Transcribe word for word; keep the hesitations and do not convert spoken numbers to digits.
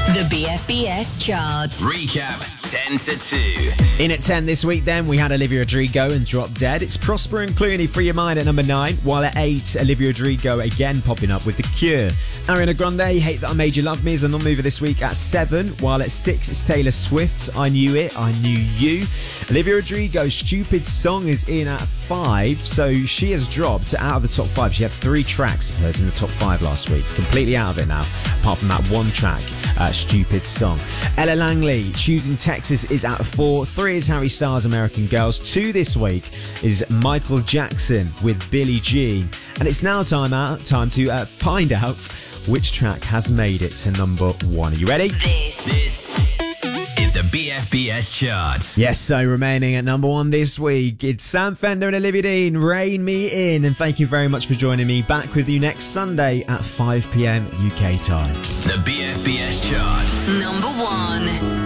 The B F B S chart. Recap ten to two. In at ten this week, then, we had Olivia Rodrigo and Drop Dead. It's Prosper and Clooney, Free Your Mind at number nine. While at eight, Olivia Rodrigo again popping up with The Cure. Ariana Grande, Hate That I Made You Love Me is a non-mover this week at seven. While at six, it's Taylor Swift's I Knew It, I Knew You. Olivia Rodrigo's Stupid Song is in at five, so she has dropped out of the top five. She had three tracks of hers in the top five last week. Completely out of it now, apart from that one track, uh, Stupid Song. Ella Langley, Choosing Texas is at four. Three is Harry Styles' American Girls. Two this week is Michael Jackson with Billie Jean. And it's now time out, time to uh, find out which track has made it to number one. Are you ready? This, This is the B F B S chart. Yes, so remaining at number one this week, it's Sam Fender and Olivia Dean, Rein Me In. And thank you very much for joining me. Back with you next Sunday at five p.m. U K time. The B F B S chart. number one.